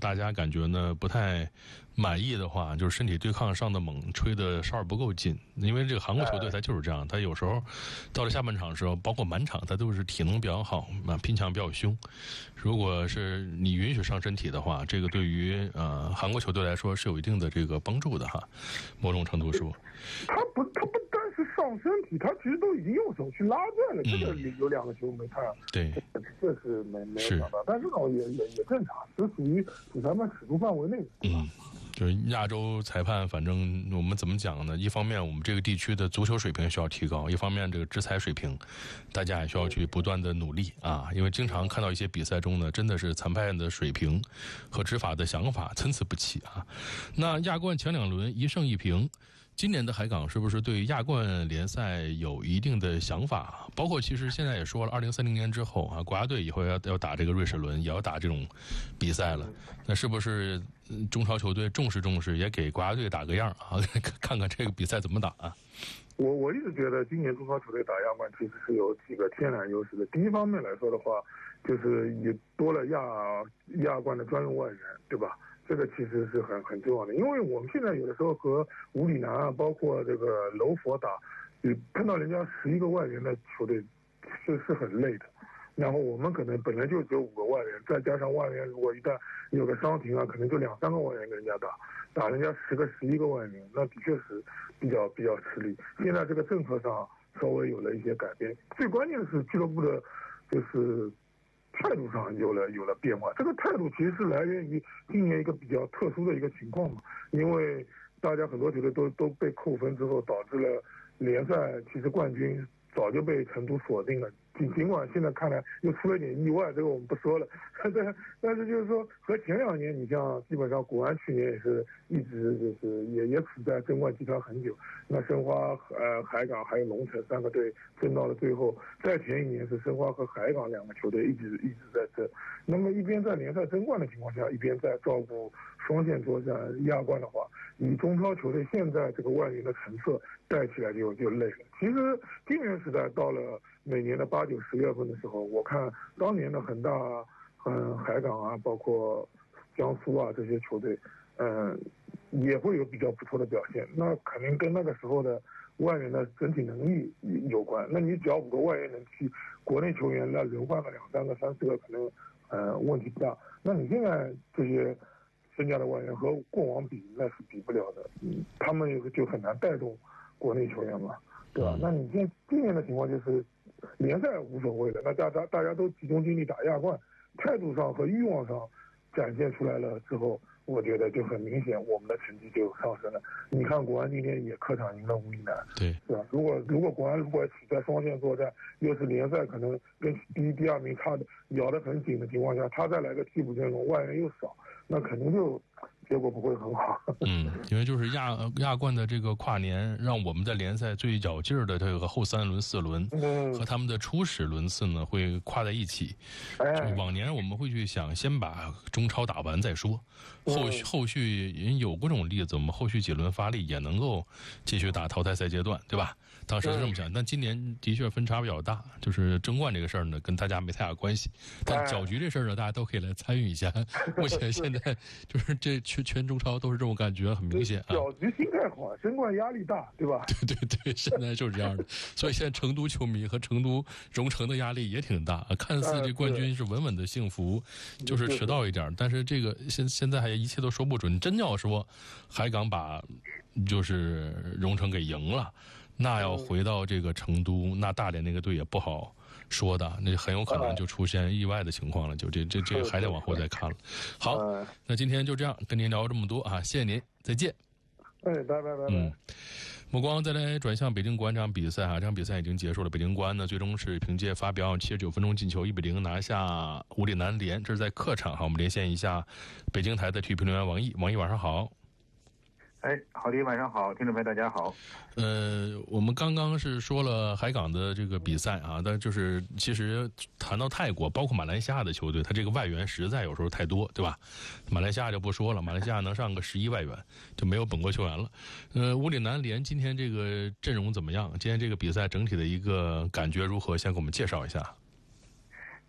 大家感觉呢不太满意的话，就是身体对抗上的猛，吹的哨不够紧。因为这个韩国球队他就是这样，他有时候到了下半场的时候，包括满场，他都是体能比较好，拼抢比较凶。如果是你允许上身体的话，这个对于韩国球队来说是有一定的这个帮助的哈，某种程度说。 他不单是上身体，他其实都已经用手去拉拽了。这个有2个球没看， 对， 这是没有想到，但是呢也正常，是属于主裁判尺度范围内的。 就是亚洲裁判，反正我们怎么讲呢？一方面我们这个地区的足球水平需要提高，一方面这个执裁水平，大家也需要去不断的努力啊。因为经常看到一些比赛中呢，真的是裁判的水平和执法的想法参差不齐啊。那亚冠前2轮1胜1平。今年的海港是不是对亚冠联赛有一定的想法？包括其实现在也说了，2030年之后啊，国家队以后要打这个瑞士轮，也要打这种比赛了。那是不是中超球队重视，也给国家队打个样啊？看看这个比赛怎么打啊？ 我一直觉得今年中超球队打亚冠其实是有几个天然优势的。第一方面来说的话，就是也多了亚冠的专用外援，对吧？这个其实是很重要的，因为我们现在有的时候和武里南啊，包括这个柔佛打，碰到人家11个外援的球队是很累的。然后我们可能本来就只有5个外援，再加上外援如果一旦有个伤停啊，可能就2-3个外援跟人家打人家10个11个外援，那的确是比较吃力。现在这个政策上稍微有了一些改变，最关键的是俱乐部的就是态度上有了变化。这个态度其实是来源于今年一个比较特殊的一个情况嘛，因为大家很多球队都被扣分之后，导致了联赛其实冠军早就被成都锁定了。尽管现在看来又出了点意外，这个我们不说了，但是就是说和前2年，你像基本上国安去年也是一直就是也处在争冠集团很久，那申花、海港还有龙城3个队争到了最后，再前1年是申花和海港2个球队一直在争。那么一边在联赛争冠的情况下，一边在照顾双线作战亚冠的话，以中超球队现在这个外援的成色带起来就累了。其实金元时代到了每年的8、9、10月份的时候，我看当年的恒大、海港啊，包括江苏啊这些球队，也会有比较不错的表现。那肯定跟那个时候的外援的整体能力有关。那你只要5个外援能踢，国内球员那轮换个2、3个、3、4个可能问题不大。那你现在这些身价的外援和过往比，那是比不了的。他们就很难带动国内球员嘛，对吧？那你今年的情况就是联赛无所谓的，那大家都集中精力打亚冠，态度上和欲望上展现出来了之后，我觉得就很明显，我们的成绩就上升了。你看国安今天也客场赢了武里南， 对， 是吧？如果国安起在双线作战，又是联赛可能跟第1、第2名差的咬得很紧的情况下，他再来个替补阵容，外援又少，那肯定就结果不会很好。 因为就是亚冠的这个跨年，让我们在联赛最较劲儿的这个后3轮、4轮，和他们的初始轮次呢会跨在一起。就往年我们会去想，先把中超打完再说，后续有过这种例子，我们后续几轮发力也能够继续打淘汰赛阶段，对吧？当时是这么想，但今年的确分差比较大，就是争冠这个事儿呢，跟大家没太大关系。但搅局这事儿呢，大家都可以来参与一下。目前现在就是这全中超都是这种感觉，很明显啊。 搅局心态好，争冠压力大，对吧？ 对，现在就是这样的。所以现在成都球迷和成都荣城的压力也挺大。看似这冠军是稳稳的幸福，就是迟到一点，但是这个现在还一切都说不准。真要说海港把就是荣城给赢了，那要回到这个成都，那大连那个队也不好说的，那很有可能就出现意外的情况了，就这个还得往后再看了。好，那今天就这样跟您聊这么多啊，谢谢您，再见。 拜拜。 目光再来转向北京国安这场比赛啊，这场比赛已经结束了。北京国安呢，最终是凭借发表79分钟进球1-0拿下武里南联，这是在客场。好，我们连线一下北京台的体育评论员王毅。王毅晚上好。 好的，晚上好，听众朋友大家好。 我们刚刚是说了海港的这个比赛啊，但就是其实谈到泰国，包括马来西亚的球队，他这个外援实在有时候太多，对吧？马来西亚就不说了，马来西亚能上个11外援，就没有本国球员了。武里南联今天这个阵容怎么样？今天这个比赛整体的一个感觉如何？先给我们介绍一下。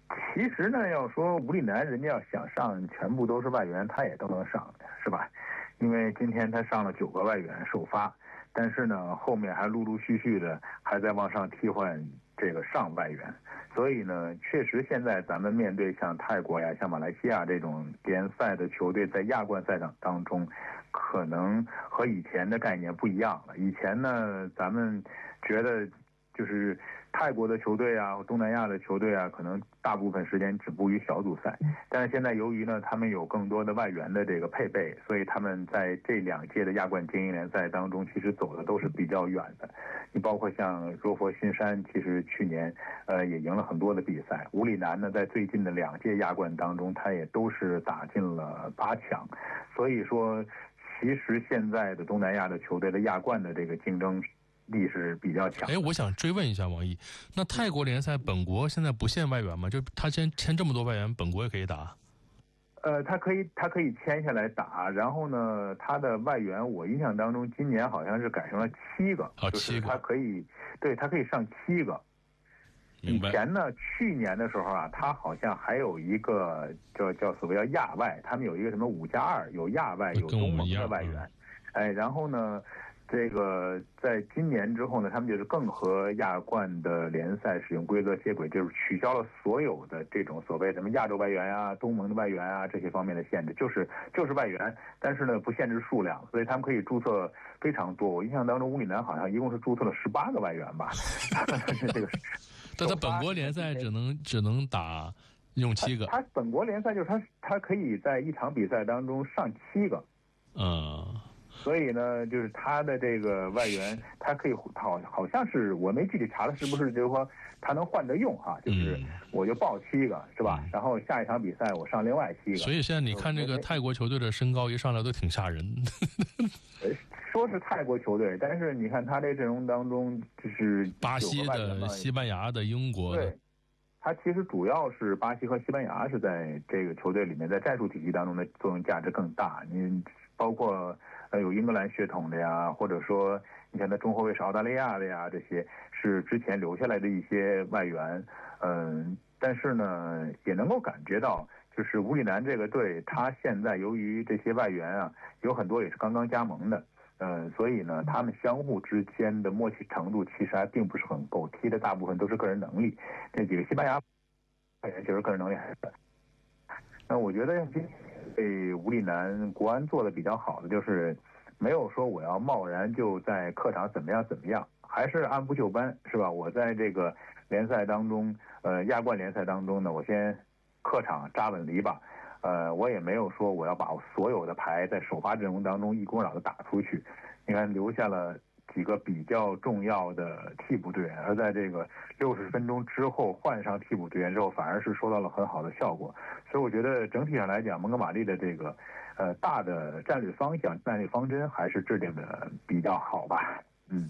其实呢，要说吴丽男人家要想上全部都是外援，他也都能上，是吧？因为今天他上了9个外援首发，但是呢，后面还陆陆续续的还在往上替换这个上外援，所以呢，确实现在咱们面对像泰国呀、像马来西亚这种联赛的球队，在亚冠赛场当中，可能和以前的概念不一样了。以前呢，咱们觉得就是泰国的球队啊，东南亚的球队啊，可能大部分时间止步于小组赛。但是现在由于呢，他们有更多的外援的这个配备，所以他们在这2届的亚冠精英联赛当中，其实走的都是比较远的。你包括像若佛新山，其实去年也赢了很多的比赛。武里南呢，在最近的2届亚冠当中，他也都是打进了8强。所以说，其实现在的东南亚的球队的亚冠的这个竞争力是比较强。 我想追问一下王毅，那泰国联赛本国现在不限外援吗？就他签这么多外援，本国也可以打？ 他可以签下来打，然后呢，他的外援我印象当中今年好像是改成了7个，就是他可以上7个。以前呢，去年的时候啊，他好像还有一个叫所谓叫亚外，他们有一个什么5+2，有亚外，有东盟的外援，然后呢，这个在今年之后呢，他们就是更和亚冠的联赛使用规则接轨，就是取消了所有的这种所谓什么亚洲外援啊、东盟的外援啊这些方面的限制，就是外援，但是呢不限制数量，所以他们可以注册非常多。我印象当中，武里南好像一共是注册了18个外援吧，这个。 但他本国联赛只能打用7个。 他本国联赛就是他可以在一场比赛当中上7个。所以呢，就是他的这个外援，他可以好像是我没具体查的是不是，就是说他能换着用啊，就是我就报7个是吧？然后下一场比赛我上另外7个。 所以现在你看这个泰国球队的身高一上来都挺吓人。 说是泰国球队，但是你看他这阵容当中，就是巴西的、西班牙的、英国的。 对，他其实主要是巴西和西班牙是在这个球队里面，在战术体系当中的作用价值更大。你包括有英格兰血统的呀，或者说你看他中后卫是澳大利亚的呀，这些是之前留下来的一些外援。但是呢，也能够感觉到，就是武里南这个队，他现在由于这些外援啊，有很多也是刚刚加盟的。所以呢，他们相互之间的默契程度其实还并不是很够，踢的大部分都是个人能力。这几个西班牙外援就是个人能力还是。那我觉得对武里南国安做的比较好的就是没有说我要贸然就在客场怎么样，还是按部就班，是吧？我在这个联赛当中，亚冠联赛当中呢，我先客场扎稳篱笆。我也没有说我要把我所有的牌在首发阵容当中一股脑的打出去，你看留下了几个比较重要的替补队员，而在这个60分钟之后换上替补队员之后，反而是收到了很好的效果。所以我觉得整体上来讲，蒙哥马利的这个大的战略方向、战略方针还是制定的比较好吧。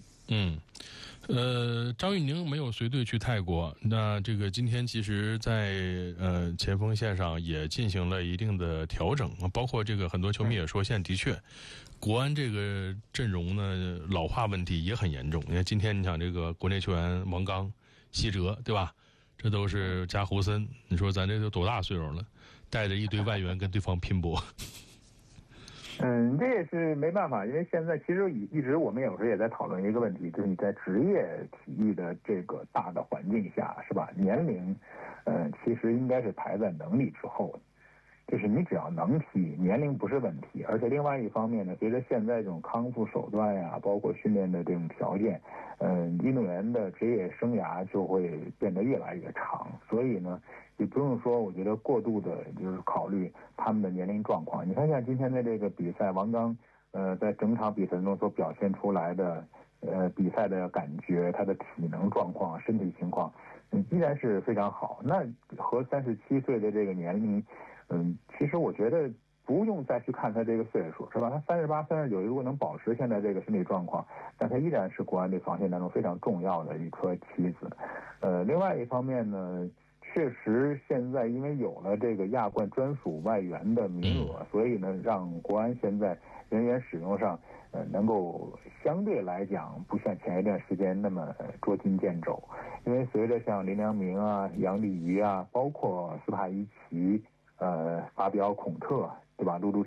张玉宁没有随队去泰国，那这个今天其实在前锋线上也进行了一定的调整，包括这个很多球迷也说，现在的确国安这个阵容呢老化问题也很严重。你看今天你想这个国内球员王刚、西哲，对吧？这都是加胡森，你说咱这都多大岁数了，带着一堆外援跟对方拼搏。 这也是没办法，因为现在其实一直我们有时候也在讨论一个问题，就是你在职业体育的这个大的环境下，是吧？年龄，其实应该是排在能力之后的。就是你只要能踢，年龄不是问题。而且另外一方面呢，随着现在这种康复手段呀，包括训练的这种条件，运动员的职业生涯就会变得越来越长。所以呢，也不用说，我觉得过度的就是考虑他们的年龄状况。你看像今天的这个比赛，王刚在整场比赛中所表现出来的比赛的感觉，他的体能状况、身体情况，依然是非常好。那和37岁的这个年龄，其实我觉得不用再去看他这个岁数，是吧？他38、39如果能保持现在这个身体状况，但他依然是国安队防线当中非常重要的一颗棋子。另外一方面呢， 确实现在因为有了这个亚冠专属外援的名额，所以呢，让国安现在人员使用上，能够相对来讲不像前一段时间那么捉襟见肘。因为随着像林良铭啊、杨礼瑜啊，包括斯帕伊奇、法比奥孔特，对吧？陆